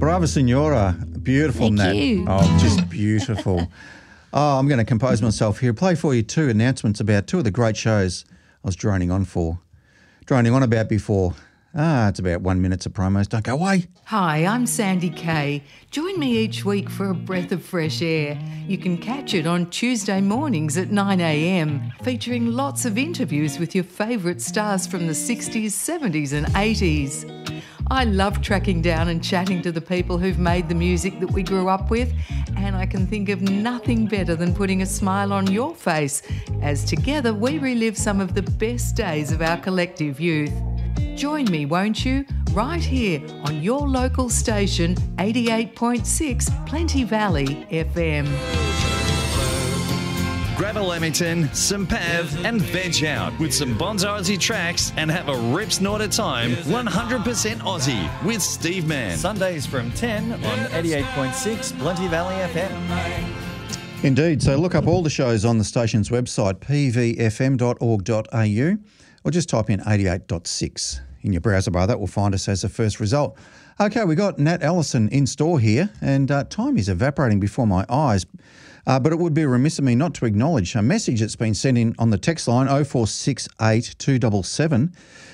Brava Signora. Beautiful, Thank Nat. you. Oh, just beautiful. I'm going to compose myself here. Play for you two announcements about two of the great shows I was droning on about before. It's about 1 minute of promos. Don't go away. Hi, I'm Sandy Kay. Join me each week for a breath of fresh air. You can catch it on Tuesday mornings at 9 a.m, featuring lots of interviews with your favourite stars from the 60s, 70s and 80s. I love tracking down and chatting to the people who've made the music that we grew up with, and I can think of nothing better than putting a smile on your face as together we relive some of the best days of our collective youth. Join me, won't you? Right here on your local station, 88.6 Plenty Valley FM. Grab a Lamington, some Pav and veg out with some Bonzo Aussie tracks and have a rip snort of time 100% Aussie with Steve Mann. Sundays from 10 on 88.6 Plenty Valley FM. Indeed. So look up all the shows on the station's website, pvfm.org.au, or just type in 88.6 in your browser bar. That will find us as the first result. Okay, we got Nat Ellison in store here, and time is evaporating before my eyes. But it would be remiss of me not to acknowledge a message that's been sent in on the text line 0468 277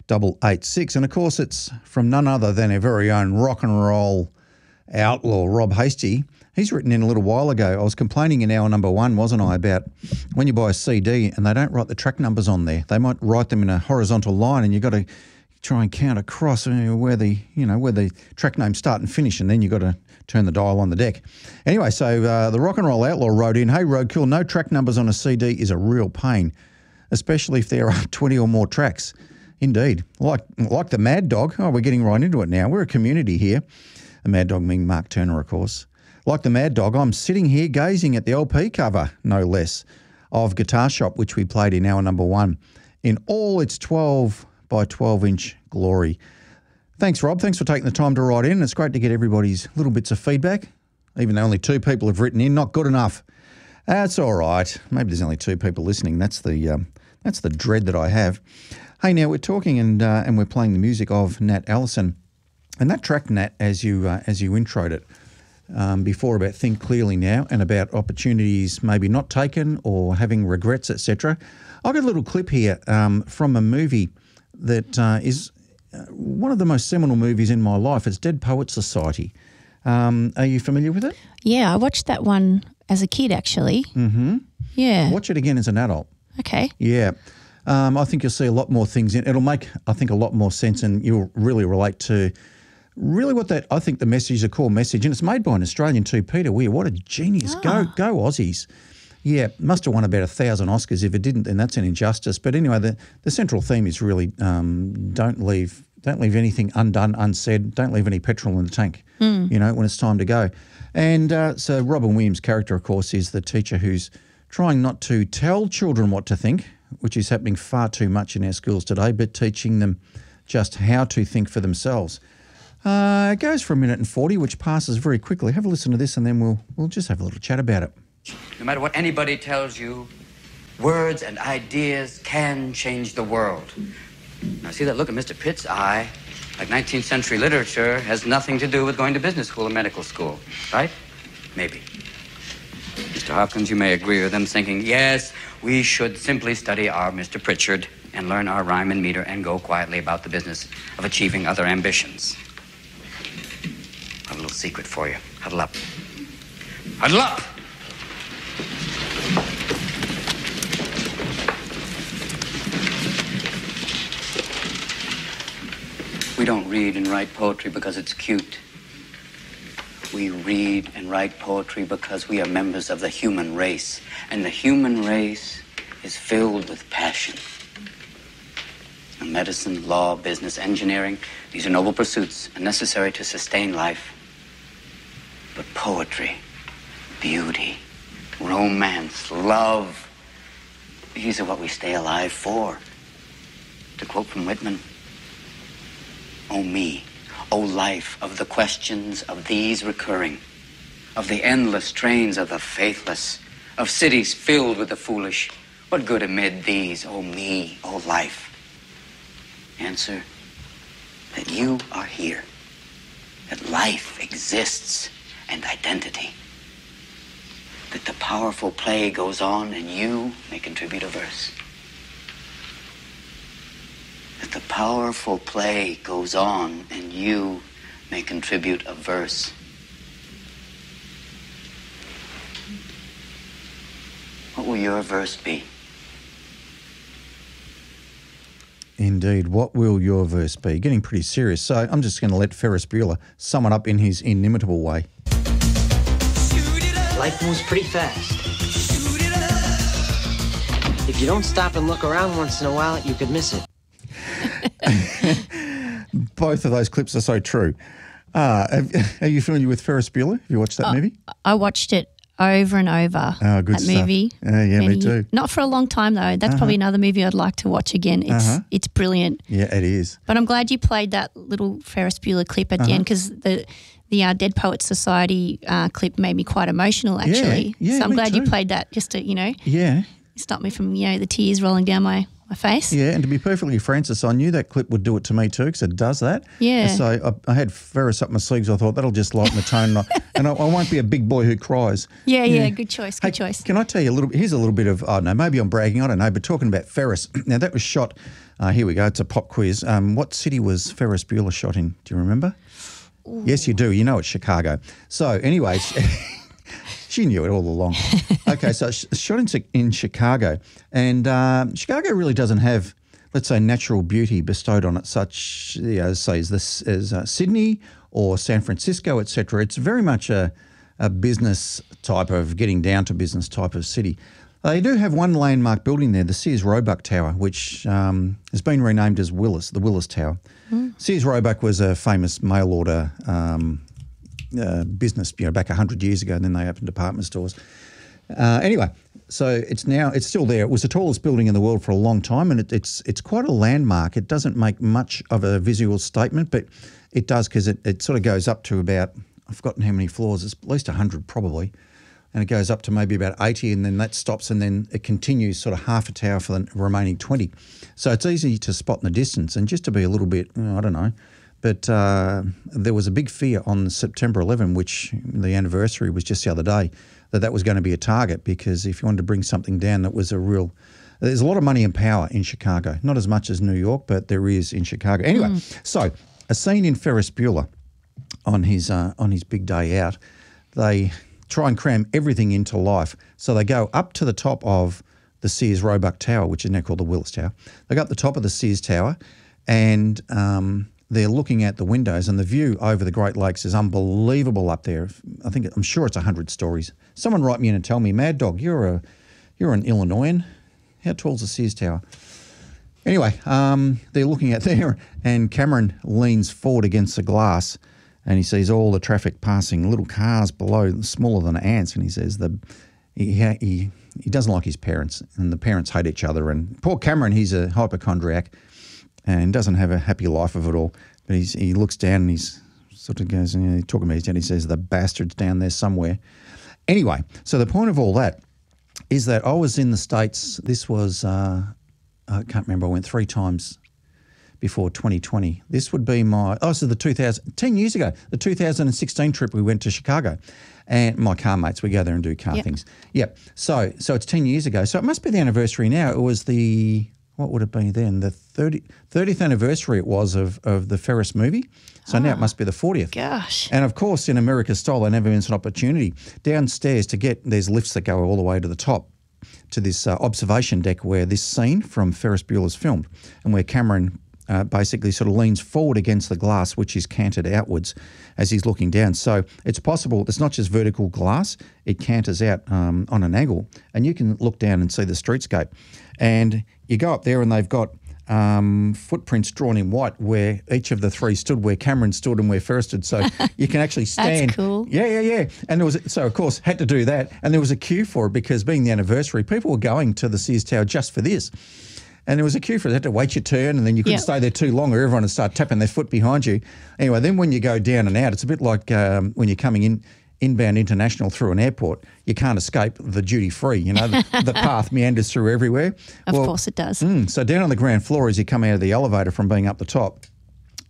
886. And of course, it's from none other than our very own rock and roll outlaw, Rob Hasty. He's written in a little while ago. I was complaining in hour number one, wasn't I, about when you buy a CD and they don't write the track numbers on there. They might write them in a horizontal line, and you've got to try and count across where the track names start and finish, and then you've got to turn the dial on the deck. Anyway, so the Rock and Roll Outlaw wrote in, "Hey Roadkill, no track numbers on a CD is a real pain, especially if there are 20 or more tracks." Indeed. Like the Mad Dog. Oh, we're getting right into it now. We're a community here. The Mad Dog being Mark Turner, of course. Like the Mad Dog, I'm sitting here gazing at the LP cover, no less, of Guitar Shop, which we played in hour number one, in all its 12 by 12-inch glory. Thanks, Rob. Thanks for taking the time to write in. It's great to get everybody's little bits of feedback. Even though only two people have written in, not good enough. That's all right. Maybe there's only two people listening. That's the dread that I have. Hey, now we're talking and we're playing the music of Nat Ellison, and that track, Nat, as you introed it before, about Think Clearly Now and about opportunities maybe not taken or having regrets, etc. I've got a little clip here from a movie that is one of the most seminal movies in my life. It's Dead Poets Society. Are you familiar with it? Yeah, I watched that one as a kid, actually. Mm-hmm. Yeah. Watch it again as an adult. Okay. Yeah. I think you'll see a lot more things in it. It'll make, I think, a lot more sense, and you'll really relate to really what that, I think the message is a core message, and it's made by an Australian too, Peter Weir. What a genius. Go Aussies. Yeah, must have won about 1,000 Oscars. If it didn't, then that's an injustice. But anyway, the central theme is really don't leave anything undone, unsaid. Don't leave any petrol in the tank, when it's time to go. And so Robin Williams' character, of course, is the teacher who's trying not to tell children what to think, which is happening far too much in our schools today, but teaching them just how to think for themselves. It goes for 1 minute and 40, which passes very quickly. Have a listen to this, and then we'll just have a little chat about it. No matter what anybody tells you, words and ideas can change the world. Now, see that look in Mr. Pitt's eye? Like 19th century literature has nothing to do with going to business school or medical school, right? Maybe. Mr. Hopkins, you may agree with them, thinking, yes, we should simply study our Mr. Pritchard and learn our rhyme and meter and go quietly about the business of achieving other ambitions. I have a little secret for you. Huddle up. Huddle up! We don't read and write poetry because it's cute. We read and write poetry because we are members of the human race, and the human race is filled with passion. And medicine, law, business, engineering, these are noble pursuits and necessary to sustain life. But poetry, beauty, romance, love, these are what we stay alive for. To quote from Whitman, "O me, O life of the questions of these recurring, of the endless trains of the faithless, of cities filled with the foolish, what good amid these, O me, O life? Answer, that you are here, that life exists. exists and identity. That the powerful play goes on and you may contribute a verse. That the powerful play goes on and you may contribute a verse. What will your verse be? Indeed. What will your verse be? Getting pretty serious. So I'm just going to let Ferris Bueller sum it up in his inimitable way. Life moves pretty fast. If you don't stop and look around once in a while, you could miss it. Both of those clips are so true. Are you familiar with Ferris Bueller? Have you watched that movie? I watched it over and over. Oh, good that stuff. movie. Yeah, me too. Not for a long time though. That's probably another movie I'd like to watch again. It's brilliant. Yeah, it is. But I'm glad you played that little Ferris Bueller clip at the end, because the Dead Poets Society clip made me quite emotional actually. Yeah, so I'm me glad you too. played that just to, Yeah. stop me from, the tears rolling down my face. Yeah, and to be perfectly Francis, I knew that clip would do it to me too, because it does that. Yeah. So I had Ferris up my sleeves. I thought that'll just lighten the tone, and I won't be a big boy who cries. Yeah, good choice, good choice. Can I tell you a little bit? Here's a little bit of, I don't know, maybe I'm bragging, I don't know, but talking about Ferris. Now, that was shot, here we go, it's a pop quiz. What city was Ferris Bueller shot in? Do you remember? Ooh. Yes, you do. You know it's Chicago. So anyway, she knew it all along. Okay, so it's shot in Chicago. And Chicago really doesn't have, let's say, natural beauty bestowed on it, such as Sydney or San Francisco, etc. It's very much a business type of, getting down to business type of city. They do have one landmark building there, the Sears Roebuck Tower, which has been renamed as Willis, the Willis Tower. Sears Roebuck was a famous mail order business, back 100 years ago, and then they opened department stores. Anyway, so it's still there. It was the tallest building in the world for a long time, and it's quite a landmark. It doesn't make much of a visual statement, but it does, because it sort of goes up to about, I've forgotten how many floors, it's at least 100 probably, and it goes up to maybe about 80, and then that stops, and then it continues sort of half a tower for the remaining 20. So it's easy to spot in the distance, and just to be a little bit, I don't know, but there was a big fear on September 11, which the anniversary was just the other day, that was going to be a target, because if you wanted to bring something down that was there's a lot of money and power in Chicago. Not as much as New York, but there is in Chicago. Anyway, so a scene in Ferris Bueller on his big day out, they try and cram everything into life. So they go up to the top of the Sears Roebuck Tower, which is now called the Willis Tower. They go up the top of the Sears Tower, and they're looking at the windows, and the view over the Great Lakes is unbelievable up there. I'm sure it's 100 stories. Someone write me in and tell me, Mad Dog, you're an Illinoisan. How tall's the Sears Tower? Anyway, they're looking at there, and Cameron leans forward against the glass, and he sees all the traffic passing, little cars below, smaller than ants, and he says he doesn't like his parents, and the parents hate each other. And poor Cameron, he's a hypochondriac and doesn't have a happy life of it all. But he looks down and he's sort of goes, talking about his dad, he says, the bastard's down there somewhere. Anyway, so the point of all that is that I was in the States. This was, I can't remember, I went 3 times before 2020. This would be 10 years ago, the 2016 trip we went to Chicago. And my car mates, we go there and do car things. Yep. So it's 10 years ago. So it must be the anniversary now. It was what would it be then? The 30th anniversary it was of the Ferris movie. So now it must be the 40th. Gosh. And of course, in America's style, they never miss an opportunity. Downstairs there's lifts that go all the way to the top, to this observation deck where this scene from Ferris Bueller's filmed, and where Cameron basically sort of leans forward against the glass, which is canted outwards as he's looking down. So it's possible, it's not just vertical glass, it canters out on an angle, and you can look down and see the streetscape. And you go up there and they've got footprints drawn in white where each of the 3 stood, where Cameron stood and where Ferris stood. So you can actually stand. That's cool. Yeah. And of course, had to do that. And there was a queue for it, because being the anniversary, people were going to the Sears Tower just for this. And there was a queue for it. You had to wait your turn, and then you couldn't stay there too long, or everyone would start tapping their foot behind you. Anyway, then when you go down and out, it's a bit like when you're coming inbound international through an airport. You can't escape the duty-free. The path meanders through everywhere. Of course it does. So down on the ground floor, as you come out of the elevator from being up the top,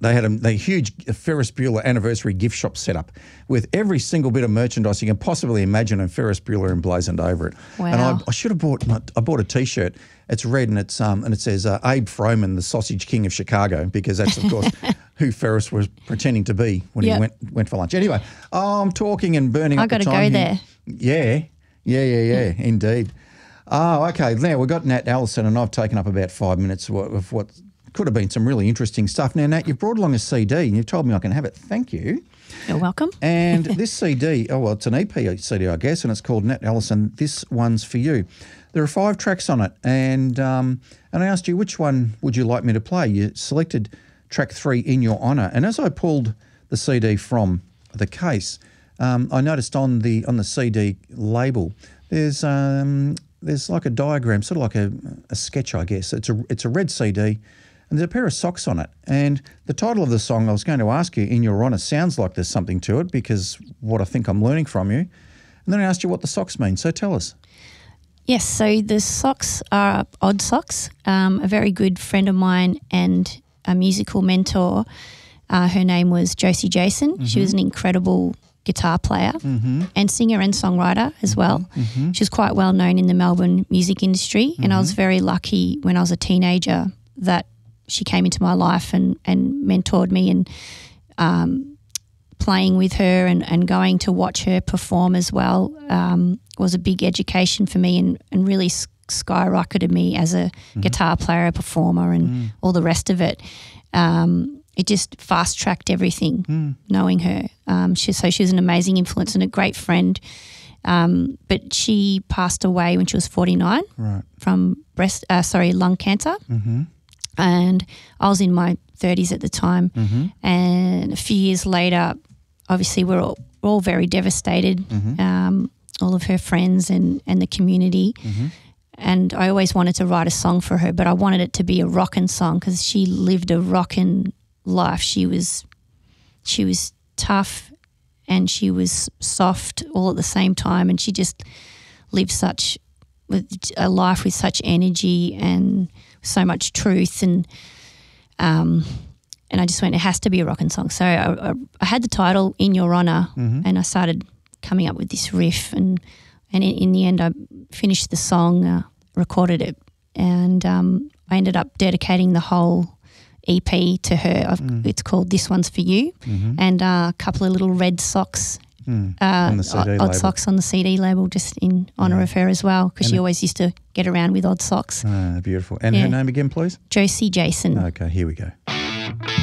They had a huge Ferris Bueller anniversary gift shop set up with every single bit of merchandise you can possibly imagine, and Ferris Bueller emblazoned over it. Wow. And I should have bought a T-shirt. It's red and it says Abe Froman, the Sausage King of Chicago, because that's of course who Ferris was pretending to be when he went for lunch. Anyway, I'm talking and burning up the time. I got to go there. Yeah, indeed. Oh, okay. Now we've got Nat Allison, and I've taken up about 5 minutes of what could have been some really interesting stuff. Now, Nat, you've brought along a CD, and you've told me I can have it. Thank you. You're welcome. And this CD, it's an EP CD, I guess, and it's called Nat Allison, This One's For You. There are 5 tracks on it, and I asked you which one would you like me to play. You selected track 3, In Your Honour, and as I pulled the CD from the case, I noticed on the CD label there's like a diagram, sort of like a sketch, I guess. It's a red CD, and there's a pair of socks on it. And the title of the song, I was going to ask you, In Your Honour, sounds like there's something to it because what I think I'm learning from you. And then I asked you what the socks mean, so tell us. Yes, so the socks are Odd Socks. A very good friend of mine and a musical mentor, her name was Josie Jason. Mm-hmm. She was an incredible guitar player and singer and songwriter as well. Mm-hmm. She was quite well known in the Melbourne music industry, and I was very lucky when I was a teenager that she came into my life and mentored me, and playing with her and going to watch her perform as well was a big education for me and really skyrocketed me as a guitar player, a performer, and all the rest of it. It just fast-tracked everything, knowing her. She's an amazing influence and a great friend. But she passed away when she was 49 from lung cancer. Mm-hmm. And I was in my 30s at the time. Mm-hmm. And a few years later, obviously we're all very devastated, all of her friends and the community. Mm-hmm. And I always wanted to write a song for her, but I wanted it to be a rockin' song because she lived a rockin' life. She was tough and she was soft all at the same time, and she just lived a life with such energy and so much truth, and I just went, it has to be a rockin' song. So I had the title In Your Honour, and I started coming up with this riff, and in the end I finished the song, recorded it, and I ended up dedicating the whole EP to her. It's called This One's For You, and a couple of little red socks, on the CD Odd Socks on the CD label, just in honour of her as well, because she always used to get around with Odd Socks. Beautiful. And her name again, please? Josie Jason. Okay, here we go.